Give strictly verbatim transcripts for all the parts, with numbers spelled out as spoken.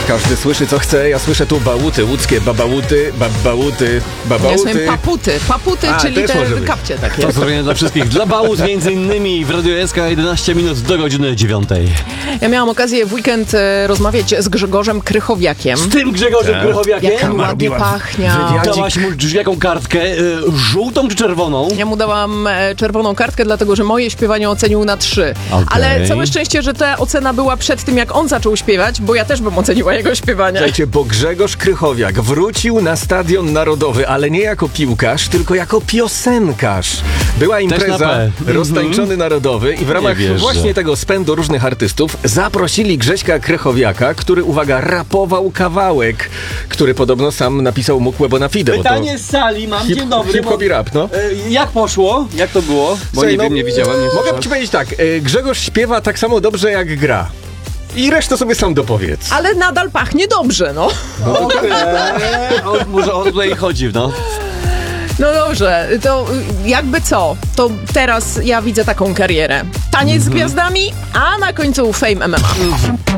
Każdy słyszy co chce, ja słyszę tu bałuty łódzkie, babałuty, babałuty, babałuty. Ja słyszę paputy, paputy, A, czyli też może te być. kapcie takie. Pozdrowienia dla wszystkich. Dla Bałut między innymi w Radio S K jedenaście minut do godziny dziewiątej. Ja miałam okazję w weekend e, rozmawiać z Grzegorzem Krychowiakiem. Z tym Grzegorzem Tak. Krychowiakiem? Jak ładnie pachniał. wywiadzik. Dałaś mu jaką kartkę? E, żółtą czy czerwoną? Ja mu dałam e, czerwoną kartkę, dlatego że moje śpiewanie ocenił na trzy. Okej. Ale całe szczęście, że ta ocena była przed tym, jak on zaczął śpiewać, bo ja też bym oceniła jego śpiewanie. Słuchajcie, bo Grzegorz Krychowiak wrócił na Stadion Narodowy, ale nie jako piłkarz, tylko jako piosenkarz. Była na impreza P. Roztańczony Narodowy i w ramach wierzę. właśnie tego spędu różnych artystów zaprosili Grześka Krychowiaka, który, uwaga, rapował kawałek, który podobno sam napisał Mukłę Bonafide. Pytanie z sali mam. Hip, Dzień dobry. hip-hop i rap, no. E, jak poszło? Jak to było? Bo Słuchaj, nie no, wiem, nie widziałem. Nie Mogę słyszałem. ci powiedzieć tak, e, Grzegorz śpiewa tak samo dobrze jak gra. I resztę sobie sam dopowiedz. Ale nadal pachnie dobrze, no. Okej. O, może o tutaj chodzi, no. No dobrze, to y, jakby co, to teraz ja widzę taką karierę. Taniec z gwiazdami, a na końcu Fame M M A.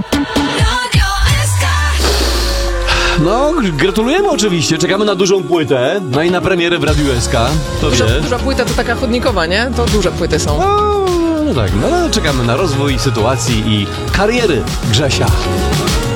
No, gratulujemy oczywiście. Czekamy na dużą płytę. No i na premierę w Radiu S K. To Duża, wiesz. duża płyta to taka chodnikowa, nie? To duże płyty są. No, no tak, no ale czekamy na rozwój sytuacji i kariery Grzesia.